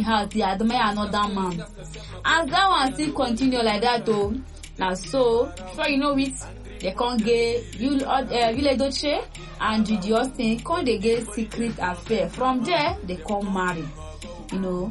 house dey admire another man. As that one still continue like that though, now so before you know it, they can't get Yul Edochie and Judy Austin can't they get secret affair. From there they come marry, you know.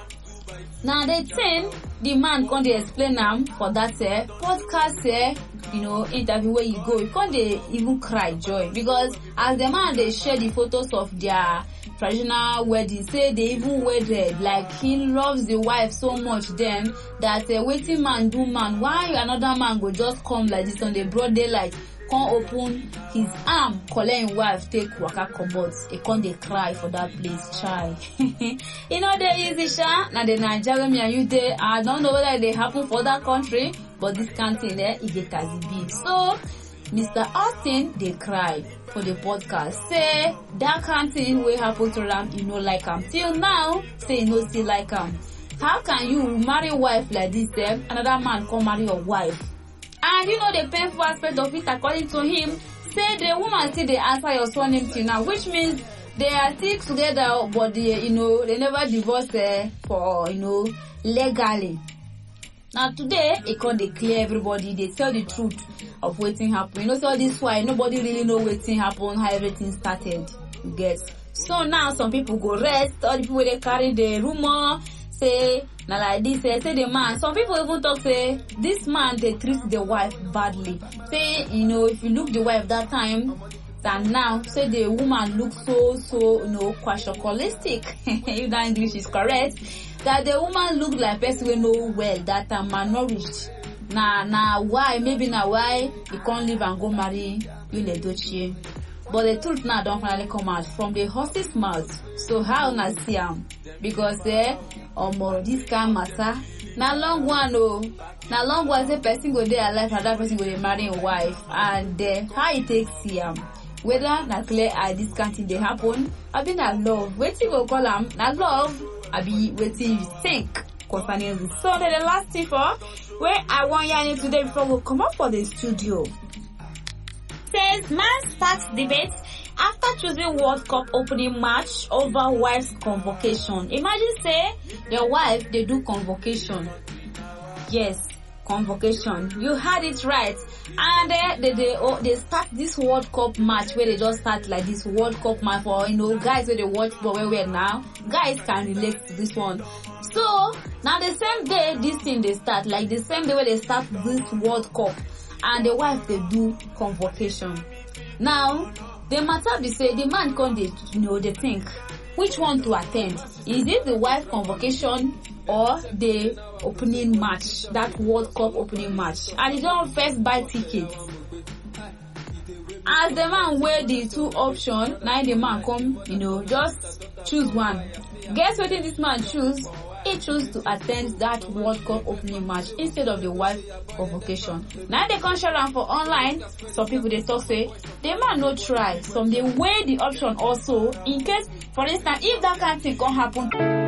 Now the thing the man can't explain them for that podcast you know, interview where you go, you can't even cry joy, because as the man they share the photos of their traditional wedding, say they even wedded, like he loves the wife so much then that waiting man do man, why another man go just come like this on the broad daylight, can't open his arm, calling wife take waka comot, he can't they cry for that place, child. You know they easy sha, now the Nigerian me and you there, I don't know whether they happen for that country, but this country there it get as it be. So Mr. Austin they cry for the podcast, say that kind thing will happen to them, you know, like him till now, say you know still like him. How can you marry wife like this another man come marry your wife? And you know the painful aspect of it, according to him, say the woman still they answer your surname till now, which means they are still together, but they, you know, they never divorced for, you know, legally. Now today, it can't declare everybody, they tell the truth of waiting happen. You know, so this why nobody really know waiting happen, how everything started, you get. So now some people go rest, all the people they carry the rumor, say, now like this, say the man, some people even talk, say, this man, they treat the wife badly. Say, you know, if you look the wife that time, than now, say the woman looks so, you know, quashocolistic, if that English is correct, that the woman look like person we know well, that malnourished. Now why, maybe now why you can't leave and go marry Yul Edochie. But the truth now don't finally come out from the horse's mouth. So how na see am? Because this kind matter. Na long one na long one say person go dey alive and that person go dey marry a wife. And how it takes see am? Whether na clear this kind thing dey happen, abi na love. Wetin go call am? Na love. Abi wetin you think concerning this? So the last thing for where I want you today before we come up for the studio. Says man starts debate after choosing World Cup opening match over wife's convocation. Imagine say your wife they do convocation. Yes, convocation. You had it right. And they start this World Cup match where they just start like this World Cup match for, you know, guys where they watch for where we are now. Guys can relate to this one. So now the same day this thing they start, like the same day where they start this World Cup. And the wife they do convocation. Now the matter be say the man come they, you know, they think which one to attend. Is it the wife convocation or the opening match, that World Cup opening match? And he don't first buy tickets. As the man weigh the two options, now the man come, you know, just choose one. Guess what this man choose? He chose to attend that World Cup opening match instead of the wife convocation. Now they can share them for online. Some people they talk say they might not try. Some they weigh the option also in case, for instance, if that kind of thing can happen.